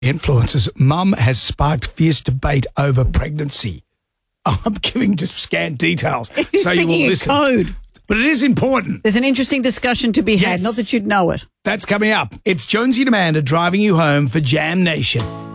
Influencers. Mum has sparked fierce debate over pregnancy. I'm giving just scant details, so you will listen. Code. But it is important. There's an interesting discussion to be had, not that you'd know it. That's coming up. It's Jonesy and Amanda driving you home for Jam Nation.